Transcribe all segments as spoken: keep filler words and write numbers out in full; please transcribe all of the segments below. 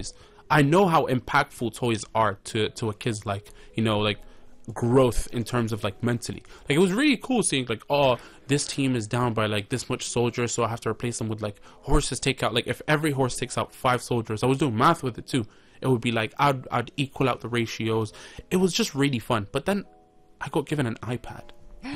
toys. I know how impactful toys are to to a kid's, like, you know, like growth in terms of like mentally. Like, it was really cool seeing like, oh, this team is down by like this much soldiers, so I have to replace them with like horses. Take out, like, if every horse takes out five soldiers, I was doing math with it too, it would be like I'd, I'd equal out the ratios. It was just really fun. But then I got given an iPad.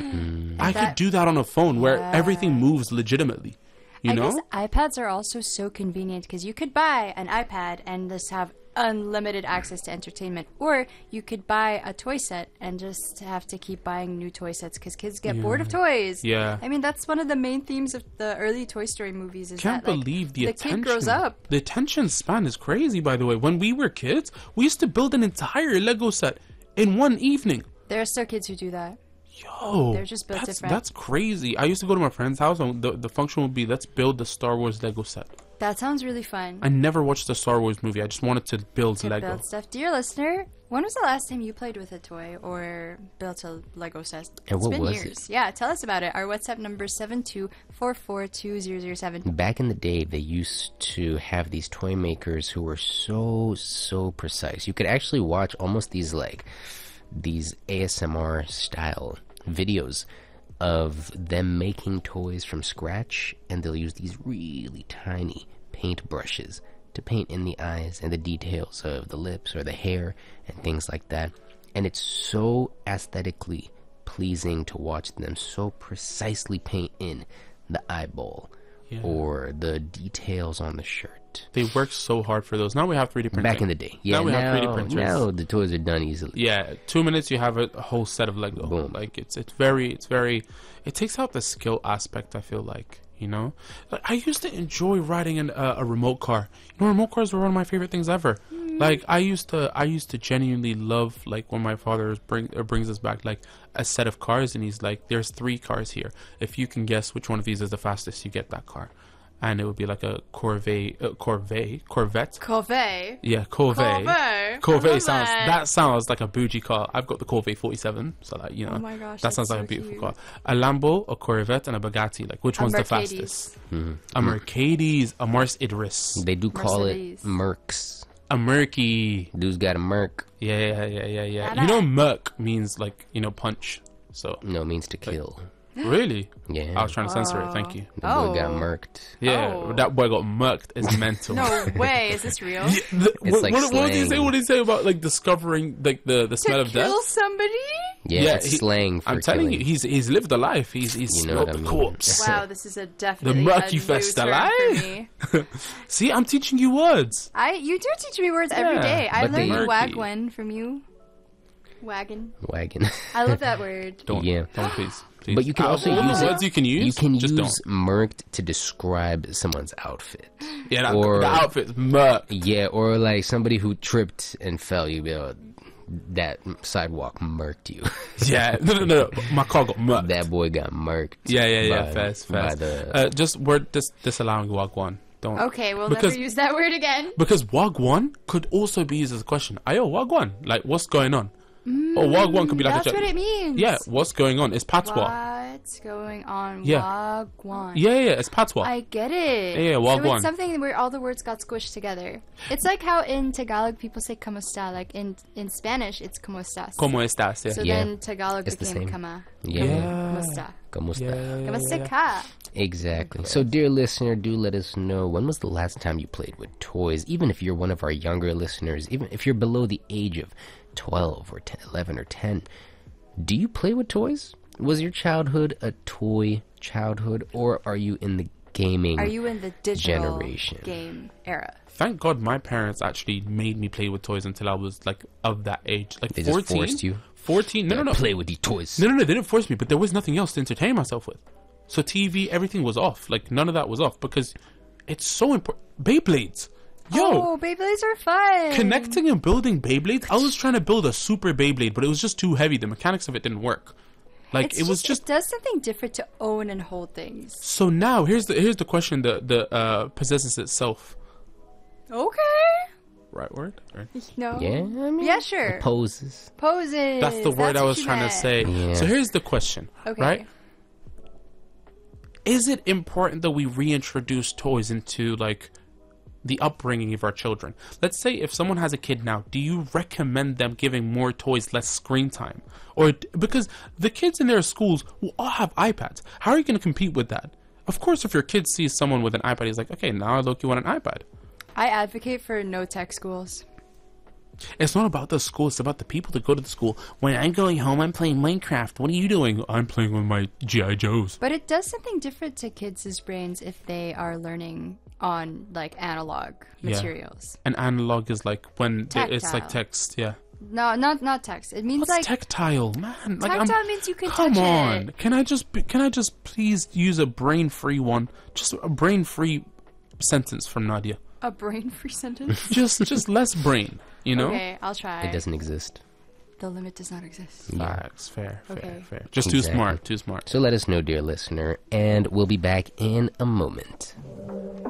mm. I that, could do that on a phone where yeah. everything moves legitimately, you I know guess iPads are also so convenient because you could buy an iPad and just have unlimited access to entertainment, or you could buy a toy set and just have to keep buying new toy sets because kids get yeah. bored of toys. Yeah, I mean, that's one of the main themes of the early Toy Story movies. Is Can't that like, believe the, the attention. kid grows up. The attention span is crazy. By the way, when we were kids, we used to build an entire Lego set in one evening. There are still kids who do that. Yo, they're just built that's, different. That's crazy. I used to go to my friend's house, and the the function would be, let's build the Star Wars Lego set. That sounds really fun. I never watched the Star Wars movie. I just wanted to build to Lego. Build stuff. Dear listener, when was the last time you played with a toy or built a Lego set? And it's what been was years. it? Yeah, tell us about it. Our WhatsApp number is seven two four four two zero zero seven. Back in the day, they used to have these toy makers who were so, so precise. You could actually watch almost these, like, these A S M R style videos of them making toys from scratch, and they'll use these really tiny paint brushes to paint in the eyes and the details of the lips or the hair and things like that. And it's so aesthetically pleasing to watch them so precisely paint in the eyeball yeah. or the details on the shirt. They work so hard for those. Now we have three D printing. Back in the day. Yeah, now we now, have three D printers. Now the toys are done easily. Yeah, two minutes you have a, a whole set of Lego. Boom. Like, it's it's very, it's very, it takes out the skill aspect, I feel like, you know? Like, I used to enjoy riding in a, a remote car. You know, remote cars were one of my favorite things ever. Mm. Like, I used to, I used to genuinely love, like, when my father bring, or brings us back, like, a set of cars, and he's like, there's three cars here. If you can guess which one of these is the fastest, you get that car. And it would be like a Corvette, uh, Corvette, Corvette. Corvette. Yeah, Corvette. Corvette. Corvette sounds that. that sounds like a bougie car. I've got the Corvette forty-seven, so like, you know, oh my gosh, that sounds like so a beautiful cute. car. A Lambo, a Corvette, and a Bugatti. Like, which a one's Mercedes. the fastest? Mm-hmm. A Mercedes, a Mars Idris. They do call Mercedes. it Mercs. A Merky. Dude's got a Merc. Yeah, yeah, yeah, yeah, yeah. Nah, You know, nah. Merc means like, you know, punch. So No, it means to kill. really, Yeah. I was trying to censor it. Thank you. The boy got Oh. murked. Yeah, Oh. that boy got murked. Is mental. No way. Is this real? Yeah, the, what, like what, what did he say? slang. What did he say about like discovering like the the smell to of death? kill somebody? Yeah, Yeah, it's he- slang for I'm telling killing. you, he's he's lived a life. He's he's You know smelled what I the mean. corpse. Wow, this is a definitely murky a new fest term alive. for me. See, I'm teaching you words. I you do teach me words every Yeah, day. I but they- learned Murky. wagwan from you. Wagon. Wagon. I love that word. Don't, Yeah. don't please, please. But you can Uh, also all the use it- words you can use. You can just use don't. murked to describe someone's outfit. Yeah, that, or- the outfit's murk. Yeah, or like somebody who tripped and fell. You know, that sidewalk murked you. Yeah, no, no, no, no. My car got murked. That boy got murked. Yeah, yeah, yeah. by- Fast, by fast. the- Uh, just word dis- disallowing wagwan. Don't. Okay, we'll Because- never use that word again. Because wagwan could also be used as a question. Ayo, wagwan. Like, what's going on? or wagwan could be like That's a. what it means. Yeah, what's going on? It's patois. What's going on? Yeah. Wagwan. Yeah, yeah, it's patois. I get it. Yeah, yeah, So wagwan. it's something where all the words got squished together. It's like how in Tagalog people say como está. Like in, in Spanish, it's como estás. Como estás? Yeah. So Yeah, then Tagalog it's the became same. kama. Yeah. Como está. Como está? Yeah, yeah, yeah, Como yeah, está yeah. ka. Exactly. So, dear listener, do let us know, when was the last time you played with toys? Even if you're one of our younger listeners, even if you're below the age of twelve or ten, eleven or ten, do you play with toys? Was your childhood a toy childhood, or are you in the gaming Are you in the digital generation? game era? Thank God my parents actually made me play with toys until I was like of that age. Like They just fourteen. forced you? fourteen. No, no, no. Play with these toys. No, no, no. They didn't force me, but there was nothing else to entertain myself with. So T V, everything was off. Like, none of that was off because it's so important. Beyblades. Yo. Oh, Beyblades are fun. Connecting and building Beyblades. I was trying to build a super Beyblade, but it was just too heavy. The mechanics of it didn't work. Like, It's it was just. It does something different to own and hold things. So now here's the here's the question that the uh, possesses itself. Okay. Right word. Right. No. Yeah, I mean, Yeah, sure. poses. Poses. That's the word That's I what was you trying meant. to say. Yeah. So here's the question. Okay. Right. Is it important that we reintroduce toys into like the upbringing of our children. Let's say if someone has a kid now, do you recommend them giving more toys, less screen time? Or because the kids in their schools will all have iPads. How are you going to compete with that? Of course, if your kid sees someone with an iPad, he's like, okay, now I look you want an iPad. I advocate for no tech schools. It's not about the school, it's about the people that go to the school. When I'm going home, I'm playing Minecraft. What are you doing? I'm playing with my G I. Joes. But it does something different to kids' brains if they are learning on, like, analog Yeah. materials. And analog is like when Tactile. it's like text, yeah. No, not not text. It means What's like tactile, man? Like, tactile I'm, means you can come touch on. it. Can I just be- can I just please use a brain-free one? Just a brain-free sentence from Nadia. A brain-free sentence. Just just less brain, you know? Okay, I'll try. It doesn't exist. The limit does not exist. Facts, fair, fair, Okay. fair. Just too Exactly. smart, too smart. So let us know, dear listener, and we'll be back in a moment.